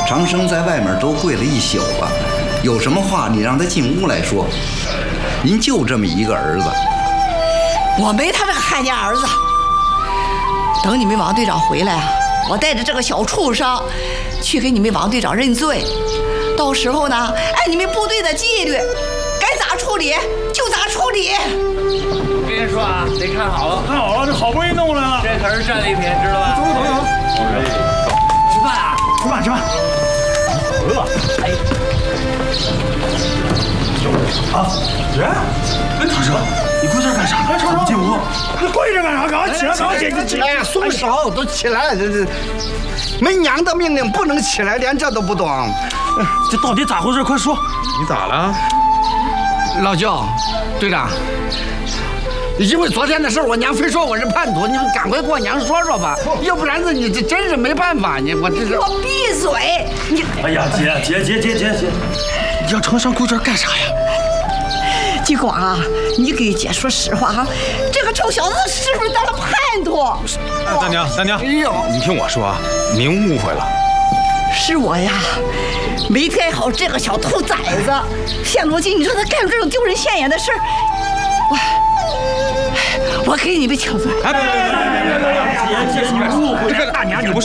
长生在外面都跪了一宿了，有什么话你让他进屋来说。您就这么一个儿子。 我没他这个汉家儿子。等你们王队长回来啊，我带着这个小畜生去给你们王队长认罪。到时候呢，按你们部队的纪律，该咋处理就咋处理。 我跟你说啊，得看好了， 看好了，这好不容易弄来了， 这可是战利品，知道吧？ 走。 吃饭啊！ 吃饭。饿。哎。啊，哎，长生，你跪这干啥？长生进屋。你跪着干啥？赶快起来，赶快起来！ 哎呀，松手，都起来！这没娘的命令不能起来，连这都不懂。 这到底咋回事？快说！ 你咋了？ 老舅，队长，因为昨天的事，我娘非说我是叛徒，你们赶快给我娘说说吧，要不然子你这真是没办法，你我这是。 给我闭嘴！你。 哎呀，姐，你让程山跪这干啥呀？ 金广啊，你给姐说实话啊，这个臭小子是不是当了叛徒？ 大娘， 哎呦， 你听我说，您误会了。 是我呀，没带好这个小兔崽子。现如今你说他干出这种丢人现眼的事儿，我给你们请罪。 哎，别，姐，你误会这个大娘，你不是。